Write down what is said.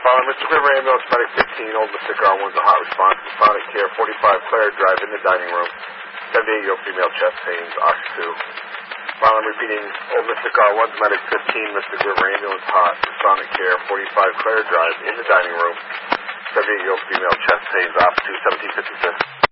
Following Mr. River Ambulance, Medic 15, Old Mystic R1's a hot response to Sonic Care, 45 Claire Drive in the dining room, 78-year-old female chest pains, Ox 2. Following repeating Old Mystic R1's Medic 15, Mystic River Ambulance, hot, Sonic Care, 45 Claire Drive in the dining room, 78-year-old female chest pains, Ox 2, 1756.